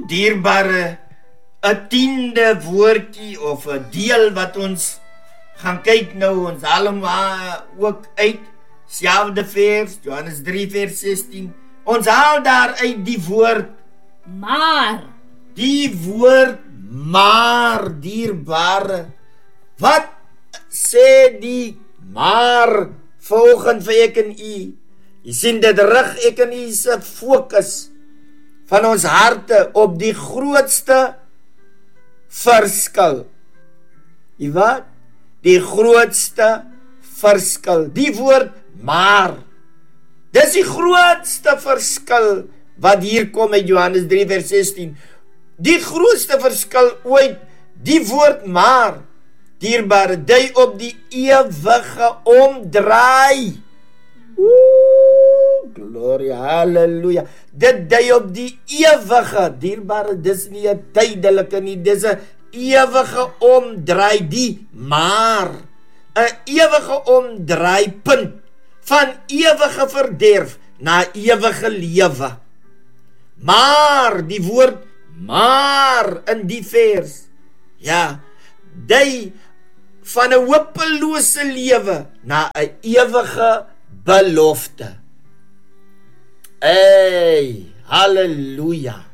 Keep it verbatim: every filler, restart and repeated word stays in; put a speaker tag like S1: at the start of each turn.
S1: dierbare, 'n tiende woordjie of 'n deel wat ons gaan kyk nou, ons haal hom ook uit, selfde vers, Johannes drie vers sestien, ons haal daar uit die woord
S2: maar,
S1: die woord maar, dierbare, wat sê die maar volgens vir ek en u? Jy sien, dit rig ek en u se fokus van ons harte op die grootste verskil. Die wat? Die grootste verskil. Die woord maar. Dis die grootste verskil wat hier kom uit Johannes drie vers sestien. Die grootste verskil ooit, die woord maar, dierbare, dui op die ewige omdraai. Oeh, gloria, halleluja. Dit dui op die ewige, dierbare, dis nie 'n tydelike nie, dis 'n ewige omdraai, die maar, 'n ewige omdraai punt, van ewige verderf na ewige lewe. Maar, die woord maar in die vers, ja, dui van 'n hopelose lewe na 'n ewige belofte. Hey, halleluja.